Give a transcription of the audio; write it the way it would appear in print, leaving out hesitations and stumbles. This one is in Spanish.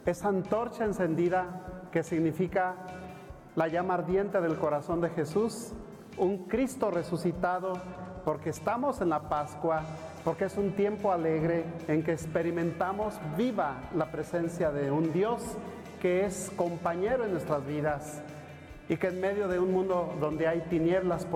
esa antorcha encendida que significa la llama ardiente del corazón de Jesús, un Cristo resucitado, porque estamos en la Pascua, porque es un tiempo alegre en que experimentamos viva la presencia de un Dios que es compañero en nuestras vidas y que en medio de un mundo donde hay tinieblas